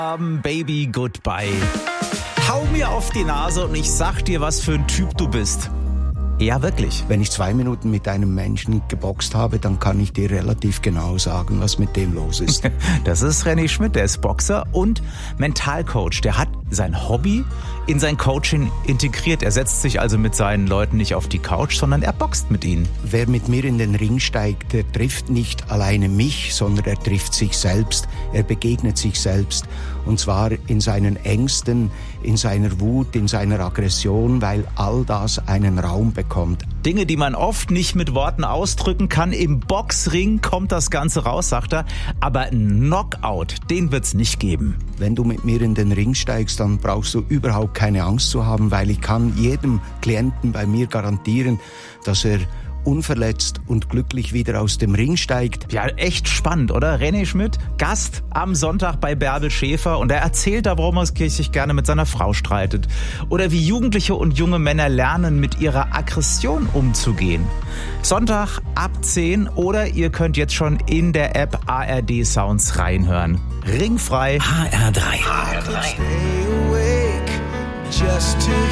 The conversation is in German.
Baby, goodbye. Hau mir auf die Nase und ich sag dir, was für ein Typ du bist. Ja, wirklich. Wenn ich 2 Minuten mit einem Menschen geboxt habe, dann kann ich dir relativ genau sagen, was mit dem los ist. Das ist René Schmidt, der ist Boxer und Mentalcoach. Der hat sein Hobby in sein Coaching integriert. Er setzt sich also mit seinen Leuten nicht auf die Couch, sondern er boxt mit ihnen. Wer mit mir in den Ring steigt, der trifft nicht alleine mich, sondern er trifft sich selbst. Er begegnet sich selbst. Und zwar in seinen Ängsten, in seiner Wut, in seiner Aggression, weil all das einen Raum bekommt. Dinge, die man oft nicht mit Worten ausdrücken kann. Im Boxring kommt das Ganze raus, sagt er. Aber ein Knockout, den wird's nicht geben. Wenn du mit mir in den Ring steigst, dann brauchst du überhaupt keine Angst zu haben, weil ich kann jedem Klienten bei mir garantieren, dass er unverletzt und glücklich wieder aus dem Ring steigt. Ja, echt spannend, oder? René Schmidt, Gast am Sonntag bei Bärbel Schäfer und er erzählt da, warum er sich gerne mit seiner Frau streitet. Oder wie Jugendliche und junge Männer lernen, mit ihrer Aggression umzugehen. Sonntag ab 10 oder ihr könnt jetzt schon in der App ARD Sounds reinhören. Ringfrei. HR3. Just to